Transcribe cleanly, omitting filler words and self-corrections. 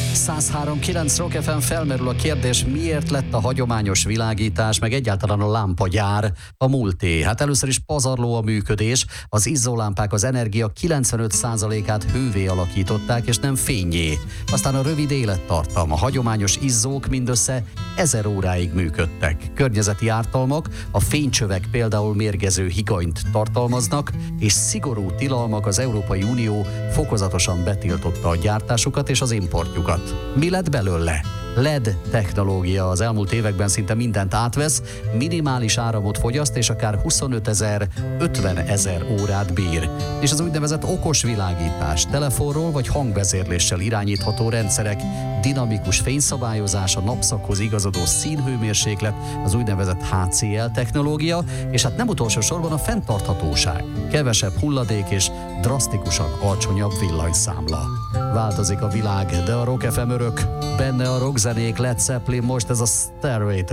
103.9 Rock FM, felmerül a kérdés, miért lett a hagyományos világítás, meg egyáltalán a lámpagyár a múlté. Hát először is pazarló a működés, az izzólámpák az energia 95%-át hővé alakították, és nem fénnyé. Aztán a rövid élettartam, a hagyományos izzók mindössze 1000 óráig működtek. Környezeti ártalmak, a fénycsövek például mérgező higanyt tartalmaznak, és szigorú tilalmak, az Európai Unió fokozatosan betiltotta a gyártásukat és az importjukat. Mi lett belőle? LED technológia az elmúlt években szinte mindent átvesz, minimális áramot fogyaszt, és akár 25 000, 50 000 órát bír. És az úgynevezett okos világítás, telefonról vagy hangvezérléssel irányítható rendszerek, dinamikus fényszabályozás, a napszakhoz igazodó színhőmérséklet, az úgynevezett HCL technológia, és hát nem utolsó sorban a fenntarthatóság. Kevesebb hulladék és drasztikusan alacsonyabb villanyszámla. Változik a világ, de a Rock FM örök, benne a rockzenék, Led Zeppelin, most ez a Stairway